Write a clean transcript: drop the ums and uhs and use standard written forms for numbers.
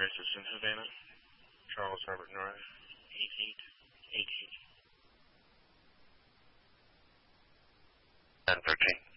Crisis in Havana. Charles Herbert Nora, 8888. 1013.